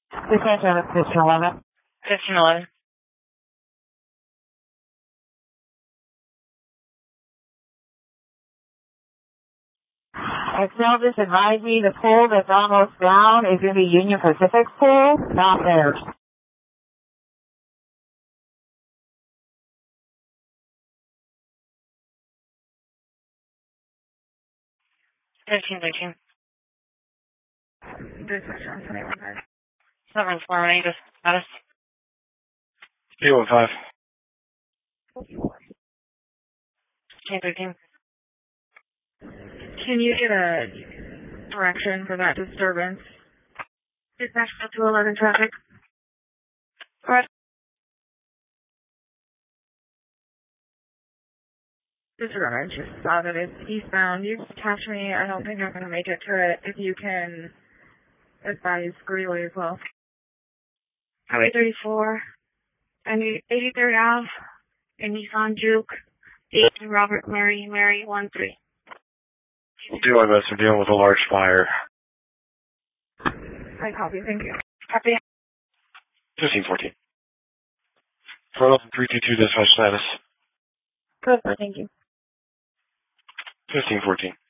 Dispatch on 1511. 1511. Excel just advised me the pool that's almost down is going to be Union Pacific's pool, not theirs. 1513. Dispatch on 715. 748, just status. 815. 1513. Can you get a direction for that disturbance? Dispatch 211 traffic. Correct. Disregard, I just saw that it's eastbound. You catch me. I don't think I'm going to make it to it. If you can advise Greeley as well. Highway 34, and 83rd Ave, and Nissan Juke, 8 Robert Mary 13. We'll do our best. We're dealing with a large fire. I copy. Thank you. Copy. 1514. Front open 322 dispatch status. Good. Thank you. 1514.